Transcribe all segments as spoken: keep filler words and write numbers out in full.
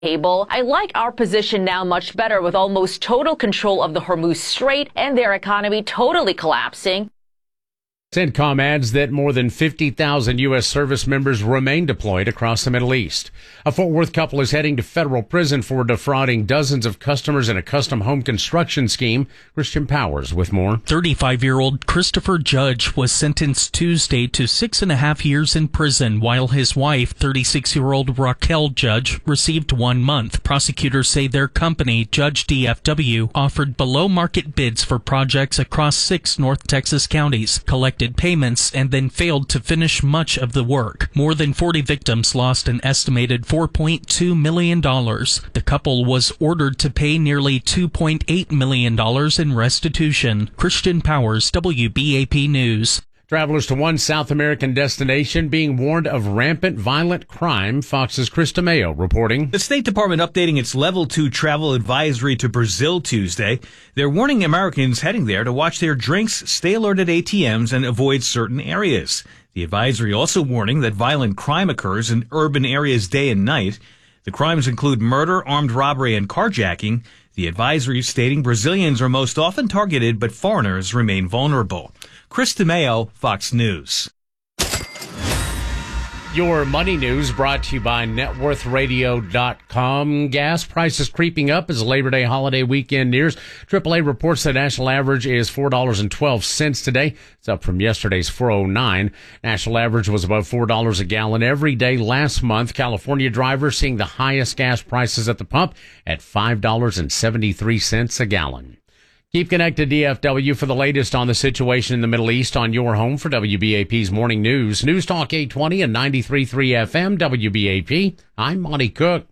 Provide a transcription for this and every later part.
cable. I like our position now much better with almost total control of the Hormuz Strait and their economy totally collapsing. CENTCOM adds that more than fifty thousand U S service members remain deployed across the Middle East. A Fort Worth couple is heading to federal prison for defrauding dozens of customers in a custom home construction scheme. Christian Powers with more. thirty-five-year-old Christopher Judge was sentenced Tuesday to six and a half years in prison, while his wife, thirty-six-year-old Raquel Judge, received one month. Prosecutors say their company, Judge D F W, offered below-market bids for projects across six North Texas counties, collected payments, and then failed to finish much of the work. More than forty victims lost an estimated four point two million dollars. The couple was ordered to pay nearly two point eight million dollars in restitution. Christian Powers, W B A P News. Travelers to one South American destination being warned of rampant violent crime. Fox's Chris DeMeo reporting. The State Department updating its level two travel advisory to Brazil Tuesday. They're warning Americans heading there to watch their drinks, stay alert at A T Ms, and avoid certain areas. The advisory also warning that violent crime occurs in urban areas day and night. The crimes include murder, armed robbery, and carjacking. The advisory stating Brazilians are most often targeted, but foreigners remain vulnerable. Chris DeMeo, Fox News. Your money news brought to you by net worth radio dot com. Gas prices creeping up as Labor Day holiday weekend nears. triple A reports the national average is four dollars and twelve cents today. It's up from yesterday's four oh nine. National average was above four dollars a gallon every day last month. California drivers seeing the highest gas prices at the pump at five dollars and seventy-three cents a gallon. Keep connected to D F W for the latest on the situation in the Middle East on your home for W B A P's Morning News. News Talk eight twenty and ninety-three point three F M, W B A P. I'm Monty Cook.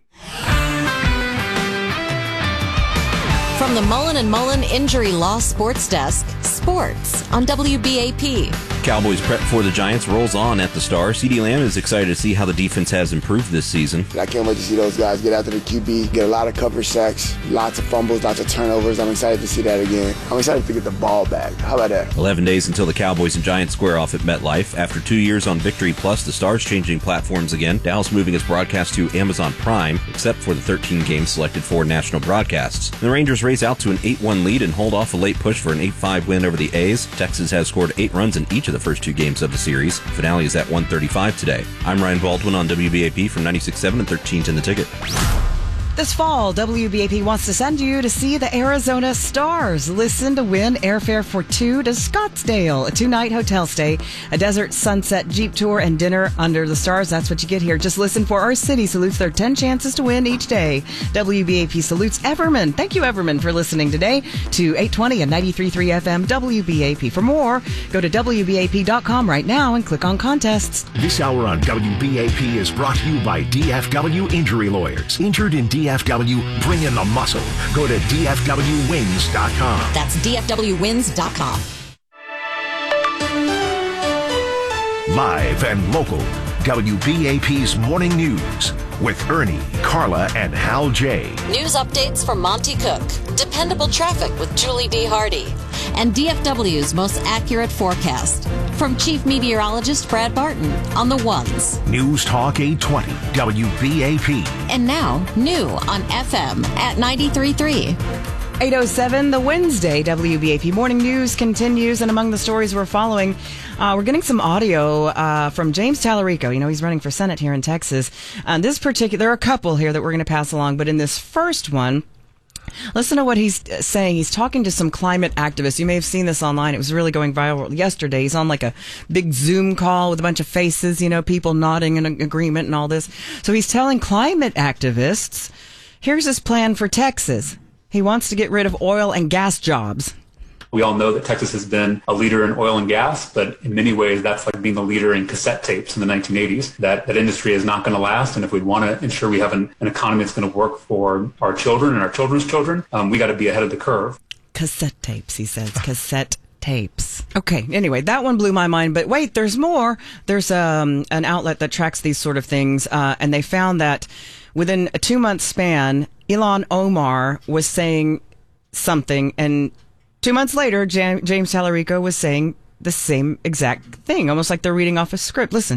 From the Mullen and Mullen Injury Law Sports Desk, sports on W B A P. Cowboys prep for the Giants rolls on at the Star. CeeDee Lamb is excited to see how the defense has improved this season. I can't wait to see those guys get after the Q B, get a lot of cover sacks, lots of fumbles, lots of turnovers. I'm excited to see that again. I'm excited to get the ball back. How about that? Eleven days until the Cowboys and Giants square off at MetLife. After two years on Victory Plus, the Star's changing platforms again. Dallas moving its broadcast to Amazon Prime, except for the thirteen games selected for national broadcasts. The Rangers race out to an eight one lead and hold off a late push for an eight five win over the A's. Texas has scored eight runs in each of the first two games of the series. Finale is at one thirty-five today. I'm Ryan Baldwin on W B A P from ninety-six point seven and thirteen ten The Ticket. This fall, W B A P wants to send you to see the Arizona Stars. Listen to win airfare for two to Scottsdale, a two-night hotel stay, a desert sunset Jeep tour, and dinner under the stars. That's what you get here. Just listen for our city salutes. There are ten chances to win each day. W B A P salutes Everman. Thank you, Everman, for listening today to eight twenty and ninety-three point three F M W B A P. For more, go to W B A P dot com right now and click on contests. This hour on W B A P is brought to you by D F W Injury Lawyers. Injured in D F W, bring in the muscle. Go to D F W wins dot com. That's D F W wins dot com. Live and local, W B A P's Morning News with Ernie, Carla, and Hal J. News updates from Monty Cook, dependable traffic with Julie D. Hardy, and D F W's most accurate forecast from Chief Meteorologist Brad Barton on the ones. News Talk eight twenty, W B A P. And now, new on F M at ninety-three point three. eight oh seven, the Wednesday W B A P Morning News continues, and among the stories we're following, uh, we're getting some audio uh, from James Tallarico. You know, he's running for Senate here in Texas. Uh, this particular, there are a couple here that we're going to pass along, but in this first one, listen to what he's saying. He's talking to some climate activists. You may have seen this online. It was really going viral yesterday. He's on like a big Zoom call with a bunch of faces, you know, people nodding in agreement and all this. So he's telling climate activists, here's his plan for Texas. He wants to get rid of oil and gas jobs. We all know that Texas has been a leader in oil and gas, but in many ways that's like being a leader in cassette tapes in the nineteen eighties. That that industry is not going to last, and if we want to ensure we have an, an economy that's going to work for our children and our children's children, um, we got to be ahead of the curve. Cassette tapes, he says. Cassette tapes. Okay, anyway, that one blew my mind, but wait, there's more. There's um, an outlet that tracks these sort of things, uh, and they found that within a two-month span, Ilhan Omar was saying something, and two months later, Jan- James Tallarico was saying the same exact thing, almost like they're reading off a script. Listen.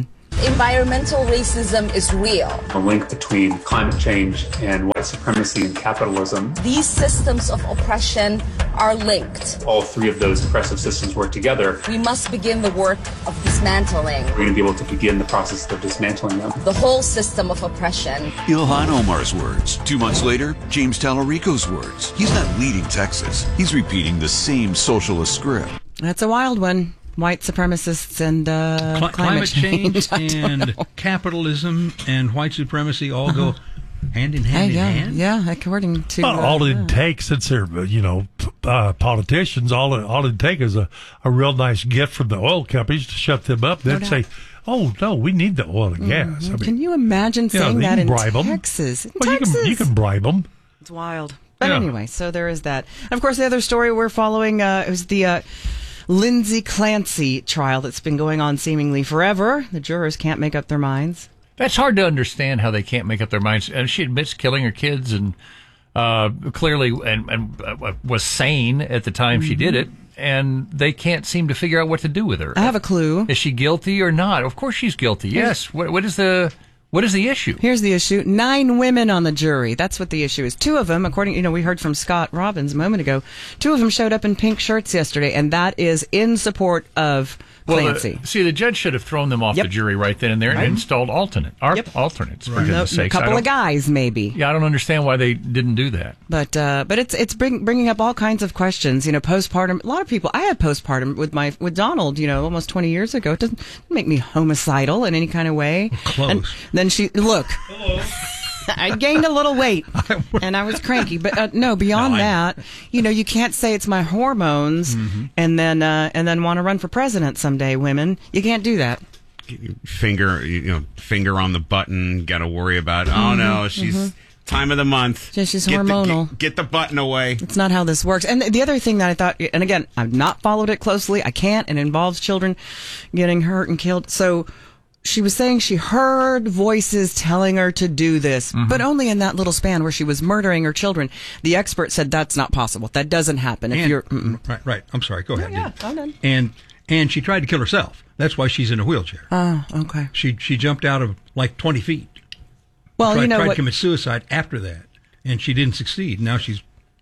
environmental racism is real. The link between climate change and white supremacy and capitalism. These systems of oppression are linked. All three of those oppressive systems work together. We must begin the work of dismantling. We're going to be able to begin the process of dismantling them. The whole system of oppression. Ilhan Omar's words. Two months later, James Tallarico's words. He's not leading Texas. He's repeating the same socialist script. That's a wild one. White supremacists and uh, Cl- climate, climate change, change and know. capitalism and white supremacy all Uh-huh. go hand in hand Hey, in yeah, hand. yeah. According to well, uh, all it yeah. takes, since they're you know uh, politicians, all it, all it take is a, a real nice gift from the oil companies to shut them up. Then No say, "Oh no, we need the oil and gas." Mhm. I mean, Can you imagine yeah, saying you that can in bribe 'em. Texas? In well, Texas, you can you can bribe them. It's wild. But Yeah. anyway, so there is that. And of course, the other story we're following uh, is the uh, Lindsay Clancy trial that's been going on seemingly forever. The jurors can't make up their minds. That's hard to understand how they can't make up their minds. And she admits killing her kids and uh, clearly and, and uh, was sane at the time Mm-hmm. she did it. And they can't seem to figure out what to do with her. I have a clue. Is she guilty or not? Of course she's guilty. Yes. What, what is the what is the issue? Here's the issue. Nine women on the jury. That's what the issue is. Two of them, according, you know, we heard from Scott Robbins a moment ago, two of them showed up in pink shirts yesterday, and that is in support of Well, Clancy. the, see, the judge should have thrown them off Yep. the jury right then and there Right. and installed alternate, ar- Yep. alternates. For No, goodness a sakes. I couple of don't- guys, maybe. Yeah, I don't understand why they didn't do that. But uh, but it's it's bring, bringing up all kinds of questions. You know, postpartum. A lot of people. I had postpartum with my with Donald. You know, almost twenty years ago. It doesn't make me homicidal in any kind of way. Close. And then she look. I gained a little weight and I was cranky, but uh, no. Beyond No, I- that, you know, you can't say it's my hormones Mm-hmm. and then uh, and then want to run for president someday. Women, you can't do that. Finger, you know, finger on the button. Got to worry about. Oh no, she's mhm. time of the month. Yeah, she's Get the- hormonal. get, get the button away. It's not how this works. And the other thing that I thought, and again, I've not followed it closely. I can't. It involves children getting hurt and killed. So she was saying she heard voices telling her to do this, Mm-hmm. but only in that little span where she was murdering her children. The expert said that's not possible. That doesn't happen. If And- you're, mm-mm. right, right. I'm sorry. Go ahead. yeah, dude. I'm done. And and she tried to kill herself. That's why she's in a wheelchair. Oh, okay. She she jumped out of like twenty feet. Well, tried, you know tried what? to commit suicide after that, and she didn't succeed. Now she's.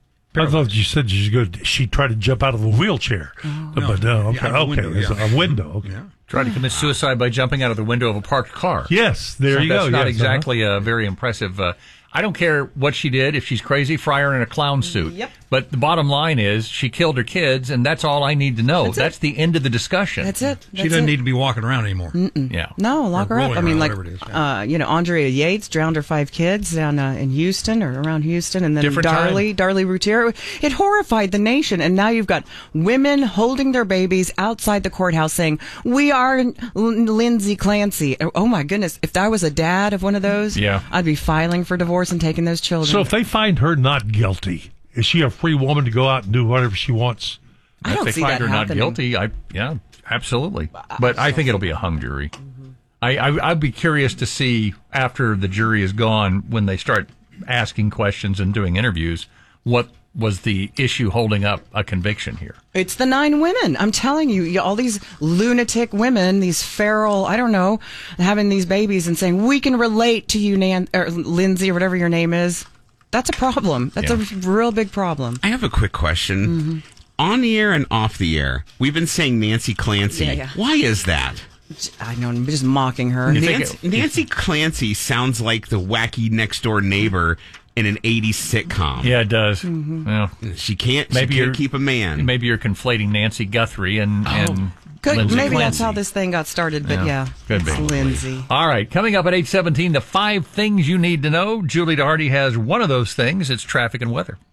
I thought you said she's good. She tried to jump out of the wheelchair, No. but no, okay, Yeah, out the okay, window, it's yeah. a window. Okay. Yeah. Tried to commit suicide by jumping out of the window of a parked car. Yes, there So you that's go. not yes, uh-huh. exactly a very impressive. Uh, I don't care what she did. If she's crazy, fry her in a clown suit. Yep. But the bottom line is she killed her kids, and that's all I need to know. That's That's, it. the end of the discussion. That's it. She That's doesn't it. need to be walking around anymore. Yeah. No, lock Or her up. rolling I mean, around, like, whatever it is, uh, you know, Andrea Yates drowned her five kids down uh, in Houston or around Houston, and then Different time. Darlie, Darlie Routier. It horrified the nation, and now you've got women holding their babies outside the courthouse saying, "We are L- Lindsay Clancy." Oh my goodness! If I was a dad of one of those, Yeah. I'd be filing for divorce and taking those children. So if they find her not guilty, is she a free woman to go out and do whatever she wants? I if don't they see find that her happening. not guilty, I yeah, absolutely. But I think it'll be a hung jury. I, I I'd be curious to see after the jury is gone when they start asking questions and doing interviews what was the issue holding up a conviction here. It's the nine women. I'm telling you, you, all these lunatic women, these feral, I don't know, having these babies and saying, we can relate to you, Nan, or Lindsay, or whatever your name is. That's a problem. That's Yeah. a real big problem. I have a quick question. Mm-hmm. On the air and off the air, we've been saying Nancy Clancy. Yeah, yeah. Why is that? I know, I'm just mocking her. Nancy, Nancy Clancy sounds like the wacky next door neighbor in an eighties sitcom. Yeah, it does. Mm-hmm. Well, she can't. maybe she you're can't keep a man. Maybe you're conflating Nancy Guthrie and, and Could, Lindsay maybe that's Clancy. how this thing got started, but yeah, could it's be. Lindsay. All right, coming up at eight seventeen, the five things you need to know. Julie Doherty has one of those things. It's traffic and weather.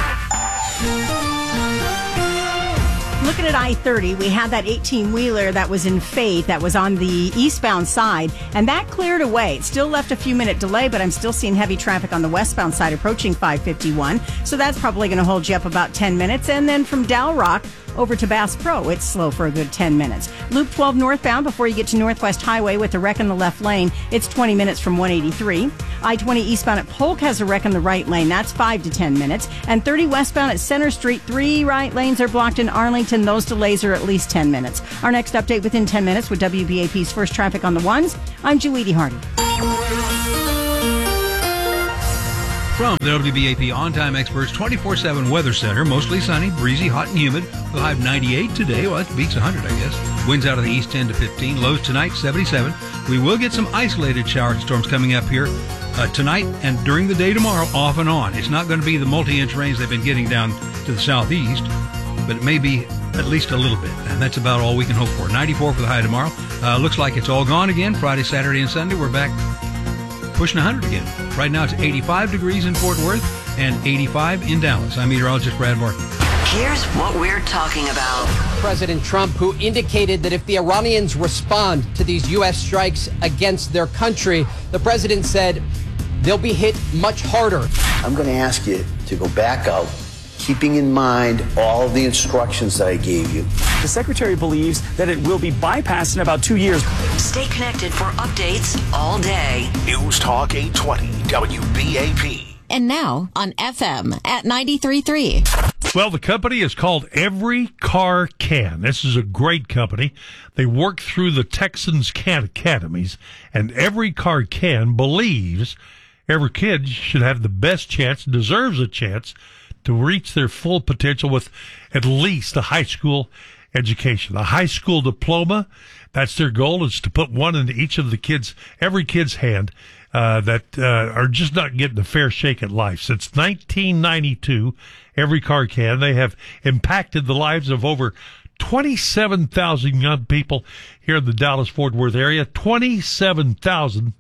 Looking at I thirty, we had that eighteen-wheeler that was in Faith that was on the eastbound side, and that cleared away. It still left a few-minute delay, but I'm still seeing heavy traffic on the westbound side approaching five fifty-one, so that's probably going to hold you up about ten minutes. And then from Dow Rock Over to Bass Pro, it's slow for a good ten minutes. Loop twelve northbound before you get to Northwest Highway with a wreck in the left lane. It's twenty minutes from one eighty-three. I twenty eastbound at Polk has a wreck in the right lane. That's five to ten minutes. And thirty westbound at Center Street, three right lanes are blocked in Arlington. Those delays are at least ten minutes. Our next update within ten minutes with W B A P's First Traffic on the Ones. I'm Julie D. Hardy. From the W B A P On-Time Experts twenty-four seven Weather Center, mostly sunny, breezy, hot and humid. We'll have ninety-eight today. Well, that beats one hundred, I guess. Winds out of the east ten to fifteen. Lows tonight, seventy-seven. We will get some isolated showers and storms coming up here uh, tonight and during the day tomorrow, off and on. It's not going to be the multi-inch rains they've been getting down to the southeast, but it may be at least a little bit. And that's about all we can hope for. ninety-four for the high tomorrow. Uh, looks like it's all gone again. Friday, Saturday, and Sunday, we're back pushing one hundred again. Right now it's eighty-five degrees in Fort Worth and eighty-five in Dallas. I'm meteorologist Brad Martin. Here's what we're talking about. President Trump, who indicated that if the Iranians respond to these U S strikes against their country, the president said they'll be hit much harder. I'm going to ask you to go back out, keeping in mind all of the instructions that I gave you. The secretary believes that it will be bypassed in about two years. Stay connected for updates all day. News Talk eight twenty W B A P. And now on F M at ninety-three point three. Well, the company is called Every Car Can. This is a great company. They work through the Texans Can Academies, and Every Car Can believes every kid should have the best chance, deserves a chance, to reach their full potential with at least a high school education. A high school diploma, that's their goal, is to put one in each of the kids, every kid's hand, uh, that uh, are just not getting a fair shake at life. Since nineteen ninety-two, Every Car Can, they have impacted the lives of over twenty-seven thousand young people here in the Dallas-Fort Worth area. twenty-seven thousand.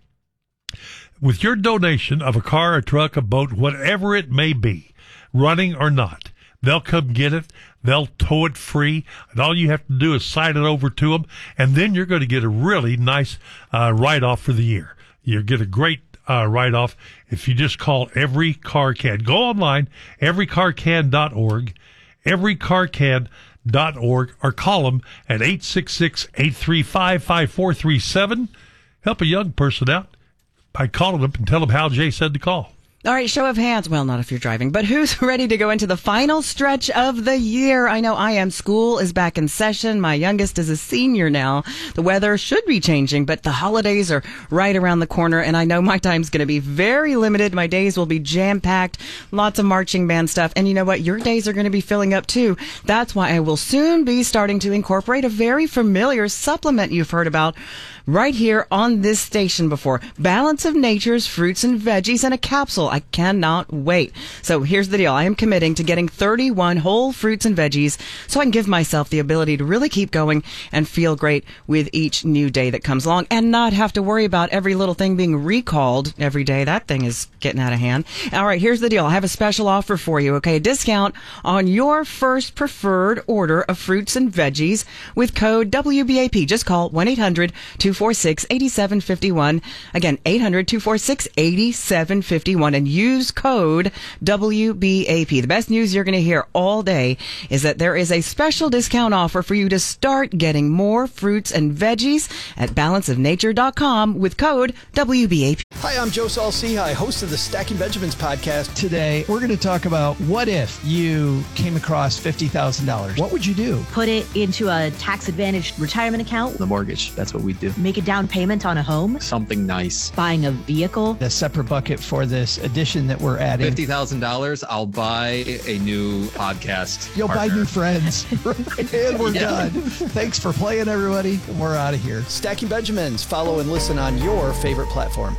With your donation of a car, a truck, a boat, whatever it may be, running or not, they'll come get it. They'll tow it free, and all you have to do is sign it over to them, and then you're going to get a really nice uh, write-off for the year. You'll get a great uh, write-off if you just call Every Car Can. Go online, every car can dot org, every car can dot org, or call them at eight six six, eight three five, five four three seven. Help a young person out by calling them and tell them Hal J said to call. All right, show of hands. Well, not if you're driving, but who's ready to go into the final stretch of the year? I know I am. School is back in session. My youngest is a senior now. The weather should be changing, but the holidays are right around the corner, and I know my time's going to be very limited. My days will be jam-packed, lots of marching band stuff, and you know what? Your days are going to be filling up, too. That's why I will soon be starting to incorporate a very familiar supplement you've heard about right here on this station before. Balance of Nature's fruits and veggies in a capsule. I cannot wait. So here's the deal. I am committing to getting thirty-one whole fruits and veggies so I can give myself the ability to really keep going and feel great with each new day that comes along and not have to worry about every little thing being recalled every day. That thing is getting out of hand. All right, here's the deal. I have a special offer for you, okay? A discount on your first preferred order of fruits and veggies with code W B A P. Just call one eight hundred, two four six, eight seven five one. Again, eight hundred, two four six, eight seven five one, and use code W B A P. The best news you're going to hear all day is that there is a special discount offer for you to start getting more fruits and veggies at balance of nature dot com with code W B A P. Hi, I'm Joe Saul-Sehy, host of the Stacking Benjamins podcast. Today, we're going to talk about what if you came across fifty thousand dollars. What would you do? Put it into a tax-advantaged retirement account. The mortgage, that's what we do. Make a down payment on a home. Something nice. Buying a vehicle. A separate bucket for this addition that we're adding. fifty thousand dollars, I'll buy a new podcast You'll partner. buy new friends. And we're Yeah. done. Thanks for playing, everybody. We're out of here. Stacking Benjamins. Follow and listen on your favorite platform.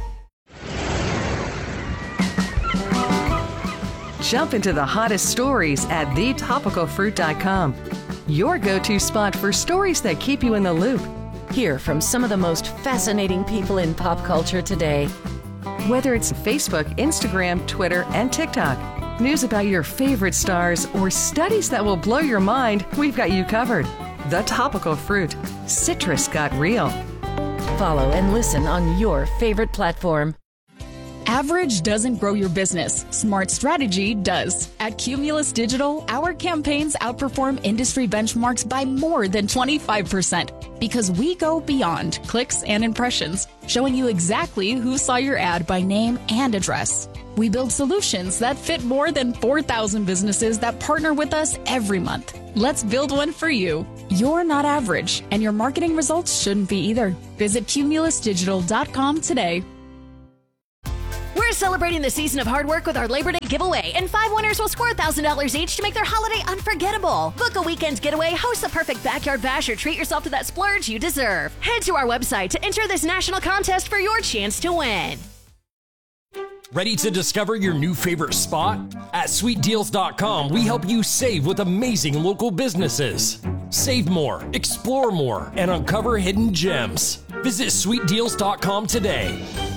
Jump into the hottest stories at the topical fruit dot com. Your go-to spot for stories that keep you in the loop. Hear from some of the most fascinating people in pop culture today. Whether it's Facebook, Instagram, Twitter, and TikTok, news about your favorite stars, or studies that will blow your mind, we've got you covered. The Topical Fruit. Citrus got real. Follow and listen on your favorite platform. Average doesn't grow your business. Smart strategy does. At Cumulus Digital, our campaigns outperform industry benchmarks by more than twenty-five percent because we go beyond clicks and impressions, showing you exactly who saw your ad by name and address. We build solutions that fit more than four thousand businesses that partner with us every month. Let's build one for you. You're not average, and your marketing results shouldn't be either. Visit cumulus digital dot com today. We're celebrating the season of hard work with our Labor Day giveaway, and five winners will score one thousand dollars each to make their holiday unforgettable. Book a weekend getaway, host the perfect backyard bash, or treat yourself to that splurge you deserve. Head to our website to enter this national contest for your chance to win. Ready to discover your new favorite spot? At sweet deals dot com, we help you save with amazing local businesses. Save more, explore more, and uncover hidden gems. Visit sweet deals dot com today.